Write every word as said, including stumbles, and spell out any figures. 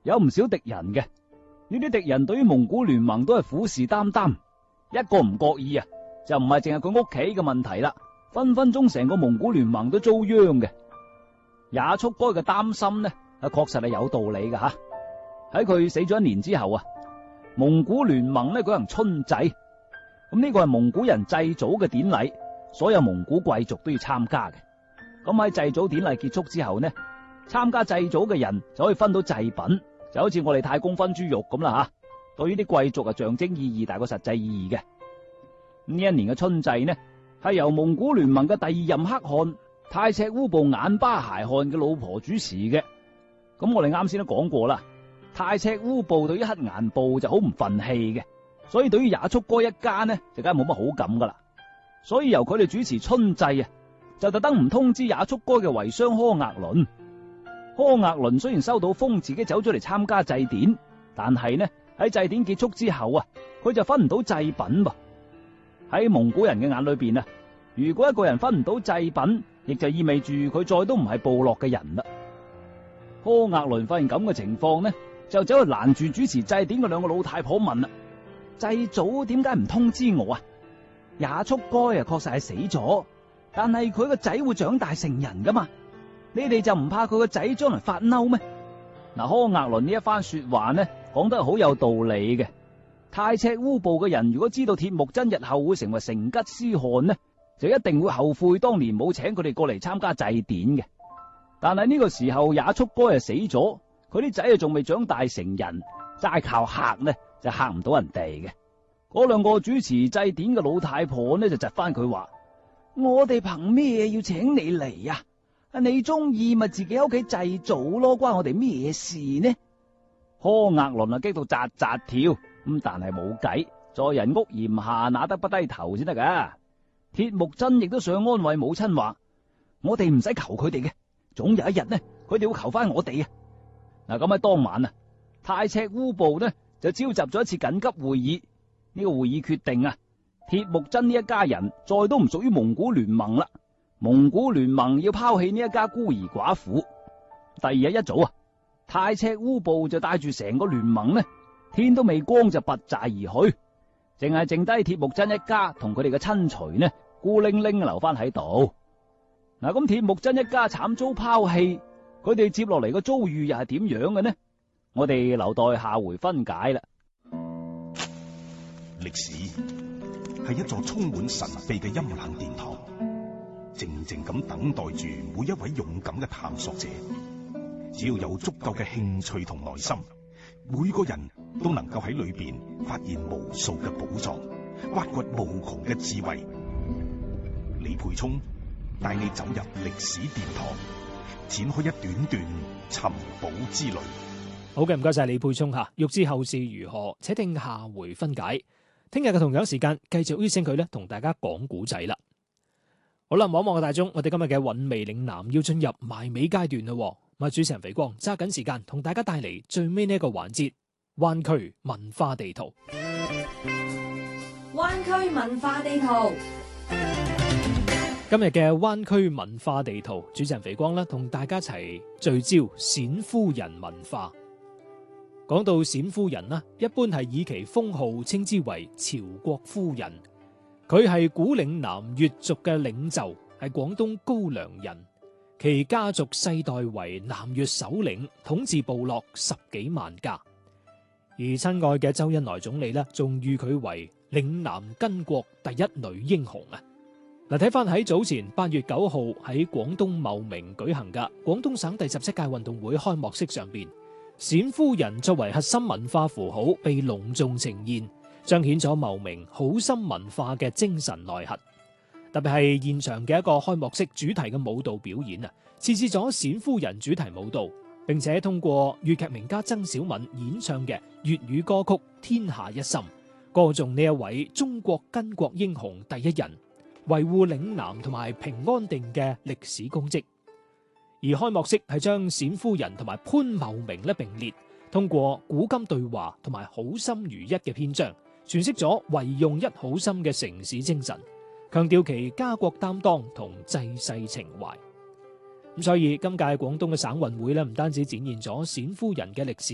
有唔少敵人嘅。呢啲敵人對於蒙古聯盟都係虎視眈眈，一個唔覺意啊，就唔係淨係佢屋企嘅問題啦，分分鐘成個蒙古聯盟都遭殃嘅。也速該嘅擔心呢，啊確實係有道理嘅吓。喺佢死咗一年之後啊，蒙古聯盟呢舉行春祭，咁呢個係蒙古人祭祖嘅典禮，所有蒙古貴族都要參加嘅。咁喺祭祖典禮結束之後呢，參加祭祖嘅人就可以分到祭品。就好似我哋太公分豬肉咁啦吓，對於啲貴族啊象徵意義大過實際意義嘅。呢一年嘅春祭呢，係由蒙古聯盟嘅第二任黑汗太赤烏部眼巴鞋汗嘅老婆主持嘅。咁我哋啱先都講過啦，太赤烏部對於黑顏部就好唔忿氣嘅，所以對於也速該一家呢就梗係冇乜好感噶啦。所以由佢哋主持春祭啊，就特登唔通知也速該嘅遺孀柯額倫。柯額倫雖然收到風自己走咗嚟參加祭典，但係呢喺祭典結束之後啊，佢就分唔到祭品噃。喺蒙古人嘅眼裏邊啊，如果一個人分唔到祭品，亦就意味住佢再都唔係部落嘅人啦。柯額倫發現咁嘅情況呢，就走去攔住主持祭典嘅兩個老太婆問啦：祭祖點解唔通知我啊？也速該啊確實係死咗，但係佢個仔會長大成人噶嘛。你哋就唔怕佢個仔將來發嬲咩？嗱，柯額倫呢一番說話呢，講得好有道理嘅。太赤烏部嘅人如果知道鐵木真日後會成為成吉思汗呢，就一定會後悔當年冇請佢哋過嚟參加祭典嘅。但係呢個時候也速該係死咗，佢啲仔啊仲未長大成人，齋靠嚇呢就嚇唔到人哋嘅。嗰兩個主持祭典嘅老太婆呢就窒翻佢話：我哋憑咩要請你嚟啊？你中意咪自己喺屋企祭祖咯，關我哋咩事呢？柯額倫啊激到扎扎跳，咁但係冇計，在人屋檐下哪得不低頭先得噶。鐵木真亦都想安慰母親話：我哋唔使求佢哋嘅，總有一日呢，佢哋會求翻我哋啊！嗱，咁喺當晚啊，太赤烏部呢就召集咗一次緊急會議，呢個會議決定啊，鐵木真呢一家人再都唔屬於蒙古聯盟啦。蒙古聯盟要拋棄呢一家孤兒寡婦。第二日一早啊，太赤烏部就帶住成個聯盟呢，天都未光就拔寨而去，淨係剩低鐵木真一家同佢哋嘅親隨呢，孤零零留翻喺度。嗱，咁鐵木真一家慘遭拋棄，佢哋接落嚟嘅遭遇又係點樣嘅呢？我哋留待下回分解啦。 歷史係一座充滿神秘嘅陰冷殿堂，靜靜咁等待住每一位勇敢嘅探索者。只要有足夠嘅興趣同耐心，每個人都能夠喺裏邊發現無數嘅寶藏，挖掘無窮嘅智慧。李培聰帶你走入歷史殿堂，展開一段段尋寶之旅。 好嘅，唔該晒李培聰吓。欲知後事如何，且聽下回分解。聽日嘅同樣時間，繼續邀請佢咧同大家講古仔啦。好啦，望一望個大鐘，我哋今日嘅韻味嶺南要進入埋尾階段啦。咁啊，主持人肥光揸緊時間同大家帶嚟最尾呢一個環節——灣區文化地圖。 灣區文化地圖。 今日嘅灣區文化地圖，主持人肥光咧同大家一齊聚焦冼夫人文化。講到冼夫人啦，一般係以其封號稱之為朝國夫人。佢係古嶺南越族嘅領袖，係廣東高梁人。其家族世代為南越首領，統治部落十幾萬家。而親愛嘅周恩來總理呢，仲譽佢為嶺南巾幗第一女英雄啊！嗱，睇翻喺早前八月九號喺廣東茂名舉行嘅廣東省第十七屆運動會開幕式上邊，冼夫人作為核心文化符號被隆重呈現，彰顯咗茂名好心文化嘅精神內核。特別係現場嘅一個開幕式主題嘅舞蹈表演啊，設置咗冼夫人主題舞蹈，並且通過粵劇名家曾小敏演唱嘅粵語歌曲《天下一心》，歌頌呢一位中國巾幗英雄第一人，維護嶺南同埋平安定嘅歷史功績。而開幕式係將冼夫人同埋潘茂名咧並列，通過古今對話同埋好心如一嘅篇章，詮釋咗唯用一好心嘅城市精神，強調其家國擔當同濟世情懷。咁所以今屆廣東嘅省運會咧，唔單止展現咗冼夫人嘅歷史